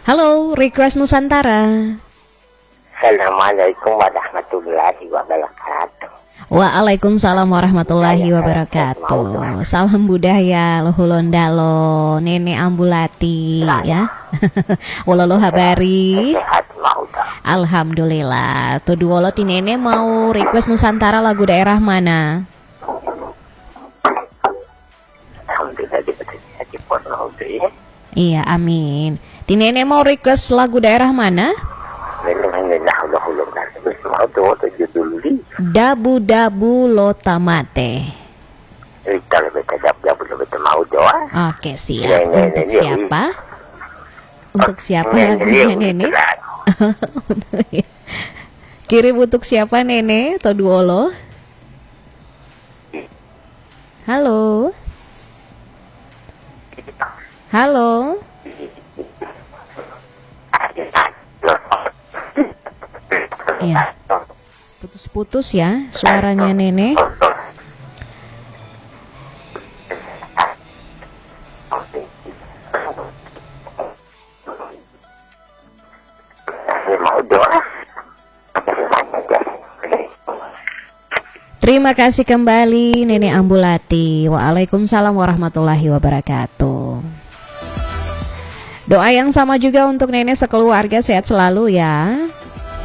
Halo, Request Nusantara. Assalamualaikum warahmatullahi wabarakatuh. Waalaikumsalam warahmatullahi wabarakatuh. Salam budaya lohulondalo Nene Ambulati ya. Wololo habari. Sehat mau dah. Alhamdulillah. Tuh duolo ti Nene mau request Nusantara lagu daerah mana? Alhamdulillah dipercaya di porno ya. Iya, amin. Ti Nene mau request lagu daerah mana? Dabu-dabu lotamate. Oke, siap. Untuk siapa? Untuk siapa lagunya Nene? Kirim untuk siapa Nene? Toduolo. Halo. Halo. Iya. Putus-putus ya suaranya Nene. Terima kasih kembali Nene Ambulati. Waalaikumsalam warahmatullahi wabarakatuh. Doa yang sama juga untuk Nene sekeluarga, sehat selalu ya.